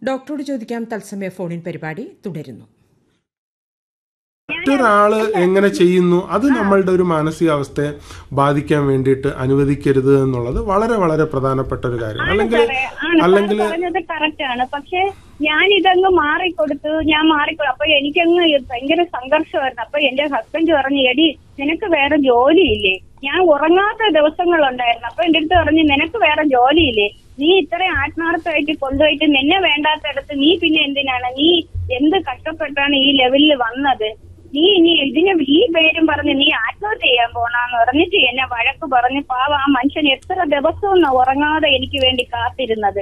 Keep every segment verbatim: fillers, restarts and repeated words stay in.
ഡോക്ടറോട് ചോദിക്കാം തത്സമയ ഫോണിൻ പരിപാടി തുടരുന്നു. മറ്റൊരാള് എങ്ങനെ ചെയ്യുന്നു അത് നമ്മളുടെ ഒരു മാനസികാവസ്ഥയെ ബാധിക്കാൻ വേണ്ടിയിട്ട് അനുവദിക്കരുത് എന്നുള്ളത് വളരെ വളരെ പ്രധാനപ്പെട്ട ഒരു കാര്യമാണ്. അല്ലെങ്കിൽ അല്ലെങ്കിൽ കറക്റ്റ് ആണ്. പക്ഷെ ഞാൻ ഇതങ്ങ് മാറിക്കൊടുത്തു, ഞാൻ മാറിക്കൊടു അപ്പൊ എനിക്കങ്ങ് ഭയങ്കര സംഘർഷമായിരുന്നു. അപ്പൊ എന്റെ ഹസ്ബൻഡ് പറഞ്ഞു, എടി നിനക്ക് വേറെ ജോലിയില്ലേ? ഞാൻ ഉറങ്ങാത്ത ദിവസങ്ങളുണ്ടായിരുന്നു. അപ്പൊ എന്റെ അടുത്ത് പറഞ്ഞു, നിനക്ക് വേറെ ജോലിയില്ലേ? നീ ഇത്രയും ആത്മാർത്ഥമായിട്ട് കൊണ്ടുപോയിട്ട് നിന്നെ വേണ്ടാത്തടത്ത് നീ പിന്നെ എന്തിനാണ്, നീ എന്ത് കഷ്ടപ്പെട്ടാണ് ഈ ലെവലിൽ വന്നത്? നീ ഇനി ഇതിന് ഈ പേരും പറഞ്ഞ് നീ ആത്മഹത്യ ചെയ്യാൻ പോണാന്ന് പറഞ്ഞിട്ട് എന്നെ വഴക്ക് പറഞ്ഞ് പാവ ആ മനുഷ്യൻ എത്ര ദിവസവും ഉറങ്ങാതെ എനിക്ക് വേണ്ടി കാത്തിരുന്നത്.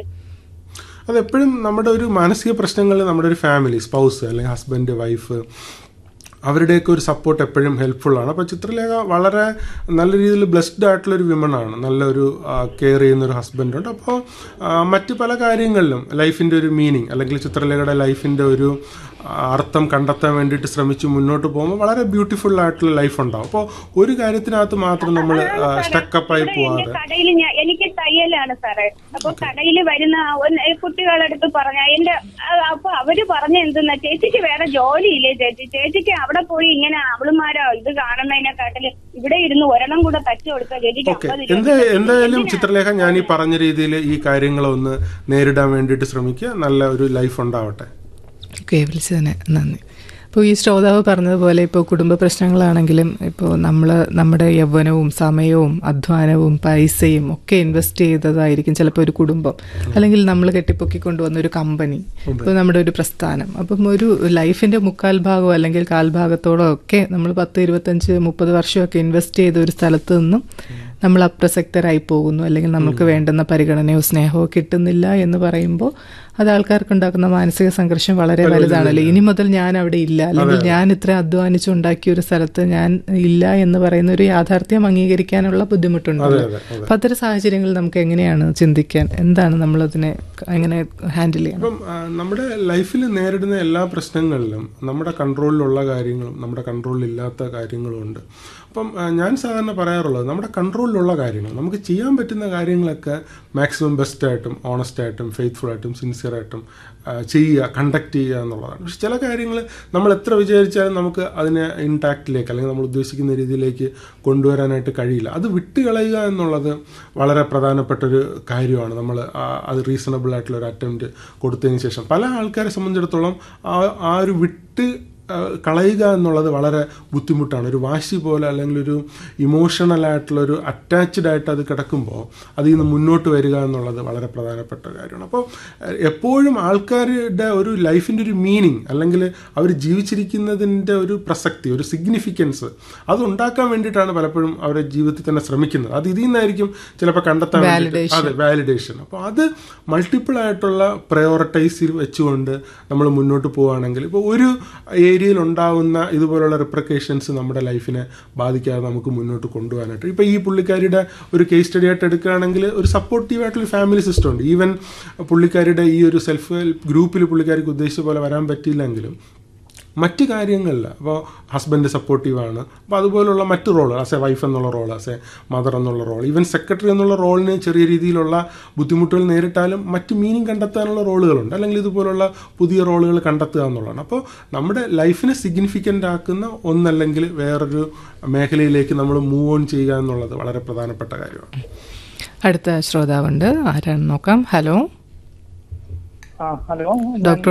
അതെപ്പോഴും നമ്മുടെ ഒരു മാനസിക പ്രശ്നങ്ങളിൽ നമ്മുടെ ഒരു ഫാമിലി, സ്പൗസ് അല്ലെങ്കിൽ ഹസ്ബൻഡ്, വൈഫ്, അവരുടെയൊക്കെ ഒരു സപ്പോർട്ട് എപ്പോഴും ഹെൽപ്ഫുള്ളാണ്. അപ്പോൾ ചിത്രലേഖ വളരെ നല്ല രീതിയിൽ ബ്ലെസ്ഡ് ആയിട്ടുള്ളൊരു വിമണാണ്. നല്ലൊരു കെയർ ചെയ്യുന്നൊരു ഹസ്ബൻഡുണ്ട്. അപ്പോൾ മറ്റ് പല കാര്യങ്ങളിലും ലൈഫിൻ്റെ ഒരു മീനിങ് അല്ലെങ്കിൽ ചിത്രലേഖയുടെ ലൈഫിൻ്റെ ഒരു അർത്ഥം കണ്ടെത്താൻ വേണ്ടിയിട്ട് ശ്രമിച്ച് മുന്നോട്ട് പോകുമ്പോൾ വളരെ ബ്യൂട്ടിഫുൾ ആയിട്ടുള്ള ലൈഫ് ഉണ്ടാവും. അപ്പോൾ ഒരു കാര്യത്തിനകത്ത് മാത്രം നമ്മൾ സ്റ്റക്കപ്പായി പോവാതെ. കടയിൽ എനിക്ക് തയ്യലാണ് സാറേ. അപ്പൊ കടയിൽ വരുന്ന കുട്ടികളടുത്ത് പറഞ്ഞ എന്റെ അപ്പൊ അവര് പറഞ്ഞ എന്തെന്നാ, ചേച്ചിക്ക് വേറെ ജോലിയില്ലേ ചേച്ചി? ചേച്ചിക്ക് അവിടെ പോയി ഇങ്ങനെ അവളുമാരോ ഇത് കാണുന്നതിനെക്കാട്ടില് ഇവിടെ ഇരുന്ന് ഒരെണ്ണം കൂടെ തച്ചു കൊടുത്താൽ ചേച്ചിക്ക്. എന്തായാലും ചിത്രലേഖ ഞാൻ ഈ പറഞ്ഞ രീതിയിൽ ഈ കാര്യങ്ങളൊന്ന് നേരിടാൻ വേണ്ടിയിട്ട് ശ്രമിക്കുക. നല്ല ഒരു ലൈഫ് ഉണ്ടാവട്ടെ. ഓക്കെ, വിളിച്ചതിന് നന്ദി. ഇപ്പോൾ ഈ ശ്രോതാവ് പറഞ്ഞതുപോലെ ഇപ്പോൾ കുടുംബ പ്രശ്നങ്ങളാണെങ്കിലും ഇപ്പോൾ നമ്മൾ നമ്മുടെ യൗവനവും സമയവും അധ്വാനവും പൈസയും ഒക്കെ ഇൻവെസ്റ്റ് ചെയ്തതായിരിക്കും ചിലപ്പോൾ ഒരു കുടുംബം, അല്ലെങ്കിൽ നമ്മൾ കെട്ടിപ്പൊക്കിക്കൊണ്ടുവന്ന ഒരു കമ്പനി, ഇപ്പോൾ നമ്മുടെ ഒരു പ്രസ്ഥാനം. അപ്പം ഒരു ലൈഫിൻ്റെ മുക്കാൽ ഭാഗമോ അല്ലെങ്കിൽ കാൽഭാഗത്തോടോ ഒക്കെ നമ്മൾ പത്ത് ഇരുപത്തഞ്ച് മുപ്പത് വർഷമൊക്കെ ഇൻവെസ്റ്റ് ചെയ്ത ഒരു സ്ഥലത്ത് നിന്നും നമ്മൾ അപ്രസക്തരായി പോകുന്നു, അല്ലെങ്കിൽ നമുക്ക് വേണ്ടുന്ന പരിഗണനയോ സ്നേഹമോ കിട്ടുന്നില്ല എന്ന് പറയുമ്പോൾ അത് ആൾക്കാർക്ക് ഉണ്ടാക്കുന്ന മാനസിക സംഘർഷം വളരെ വലുതാണല്ലോ. ഇനി മുതൽ ഞാൻ അവിടെ ഇല്ല, അല്ലെങ്കിൽ ഞാൻ ഇത്ര അധ്വാനിച്ചുണ്ടാക്കിയ ഒരു സ്ഥലത്ത് ഞാൻ ഇല്ല എന്ന് പറയുന്ന ഒരു യാഥാർത്ഥ്യം അംഗീകരിക്കാനുള്ള ബുദ്ധിമുട്ടുണ്ടല്ലോ. അപ്പം അത്തരം സാഹചര്യങ്ങളിൽ നമുക്ക് എങ്ങനെയാണ് ചിന്തിക്കാൻ, എന്താണ് നമ്മളതിനെ എങ്ങനെ ഹാൻഡിൽ ചെയ്യണം? ഇപ്പം നമ്മുടെ ലൈഫിൽ നേരിടുന്ന എല്ലാ പ്രശ്നങ്ങളിലും നമ്മുടെ കൺട്രോളിലുള്ള കാര്യങ്ങളും നമ്മുടെ കൺട്രോളിലില്ലാത്ത കാര്യങ്ങളും ഉണ്ട്. അപ്പം ഞാൻ സാധാരണ പറയാറുള്ളത്, നമ്മുടെ കൺട്രോളിലുള്ള കാര്യങ്ങൾ, നമുക്ക് ചെയ്യാൻ പറ്റുന്ന കാര്യങ്ങളൊക്കെ മാക്സിമം ബെസ്റ്റായിട്ടും ഓണസ്റ്റായിട്ടും ഫെയ്ത്ത്ഫുള്ളായിട്ടും സിൻസിയറായിട്ടും ചെയ്യുക, കണ്ടക്ട് ചെയ്യുക എന്നുള്ളതാണ്. പക്ഷെ ചില കാര്യങ്ങൾ നമ്മൾ എത്ര വിചാരിച്ചാലും നമുക്ക് അതിനെ ഇൻടാക്റ്റിലേക്ക് അല്ലെങ്കിൽ നമ്മൾ ഉദ്ദേശിക്കുന്ന രീതിയിലേക്ക് കൊണ്ടുവരാനായിട്ട് കഴിയില്ല. അത് വിട്ടുകളയുക എന്നുള്ളത് വളരെ പ്രധാനപ്പെട്ടൊരു കാര്യമാണ്. നമ്മൾ അത് റീസണബിൾ ആയിട്ടുള്ള ഒരു അറ്റംപ്റ്റ് കൊടുത്തതിന് ശേഷം പല ആൾക്കാരെ സംബന്ധിച്ചിടത്തോളം ആ ഒരു വിട്ട് കളയുക എന്നുള്ളത് വളരെ ബുദ്ധിമുട്ടാണ്. ഒരു വാശി പോലെ അല്ലെങ്കിൽ ഒരു ഇമോഷണലായിട്ടുള്ളൊരു അറ്റാച്ച്ഡ് ആയിട്ട് അത് കിടക്കുമ്പോൾ അതിൽ നിന്ന് മുന്നോട്ട് വരിക എന്നുള്ളത് വളരെ പ്രധാനപ്പെട്ട കാര്യമാണ്. അപ്പോൾ എപ്പോഴും ആൾക്കാരുടെ ഒരു ലൈഫിൻ്റെ ഒരു മീനിങ് അല്ലെങ്കിൽ അവർ ജീവിച്ചിരിക്കുന്നതിൻ്റെ ഒരു പ്രസക്തി, ഒരു സിഗ്നിഫിക്കൻസ് അതുണ്ടാക്കാൻ വേണ്ടിയിട്ടാണ് പലപ്പോഴും അവരുടെ ജീവിതത്തിൽ തന്നെ ശ്രമിക്കുന്നത്. അത് ഇതിൽ നിന്നായിരിക്കും ചിലപ്പോൾ കണ്ടെത്താൻ വേണ്ടിയിട്ട്. അതെ, വാലിഡേഷൻ. അപ്പോൾ അത് മൾട്ടിപ്പിൾ ആയിട്ടുള്ള പ്രയോറിറ്റൈസ് വെച്ചുകൊണ്ട് നമ്മൾ മുന്നോട്ട് പോവുകയാണെങ്കിൽ ഇപ്പോൾ ഒരു ഏരിയയിൽ ഉണ്ടാകുന്ന ഇതുപോലുള്ള റിപ്രിക്കേഷൻസ് നമ്മുടെ ലൈഫിനെ ബാധിക്കാതെ നമുക്ക് മുന്നോട്ട് കൊണ്ടുപോകാനായിട്ട്. ഇപ്പോൾ ഈ പുള്ളിക്കാരിയുടെ ഒരു കേസ് സ്റ്റഡി ആയിട്ട് എടുക്കുകയാണെങ്കിൽ ഒരു സപ്പോർട്ടീവായിട്ടുള്ള ഫാമിലി സിസ്റ്റം ഉണ്ട്. ഈവൻ പുള്ളിക്കാരിയുടെ ഈ ഒരു സെൽഫ് ഹെൽപ്പ് ഗ്രൂപ്പിൽ പുള്ളിക്കാരിക്ക് ഉദ്ദേശിച്ച പോലെ വരാൻ പറ്റിയില്ലെങ്കിലും മറ്റ് കാര്യങ്ങളിൽ അപ്പോൾ ഹസ്ബൻഡ് സപ്പോർട്ടീവാണ്. അപ്പോൾ അതുപോലുള്ള മറ്റ് റോള്, ആസ് എ വൈഫ് എന്നുള്ള റോൾ, ആസ് എ മദർ എന്നുള്ള റോൾ, ഈവൻ സെക്രട്ടറി എന്നുള്ള റോളിന് ചെറിയ രീതിയിലുള്ള ബുദ്ധിമുട്ടുകൾ നേരിട്ടാലും മറ്റ് മീനിങ് കണ്ടെത്താനുള്ള റോളുകളുണ്ട്, അല്ലെങ്കിൽ ഇതുപോലുള്ള പുതിയ റോളുകൾ കണ്ടെത്തുക എന്നുള്ളതാണ്. അപ്പോൾ നമ്മുടെ ലൈഫിനെ സിഗ്നിഫിക്കൻ്റ് ആക്കുന്ന ഒന്നല്ലെങ്കിൽ വേറൊരു മേഖലയിലേക്ക് നമ്മൾ മൂവ് ഓൺ ചെയ്യുക എന്നുള്ളത് വളരെ പ്രധാനപ്പെട്ട കാര്യമാണ്. അടുത്ത ശ്രോതാവുണ്ട്, ആരാണെന്ന് നോക്കാം. Hello hello, doctor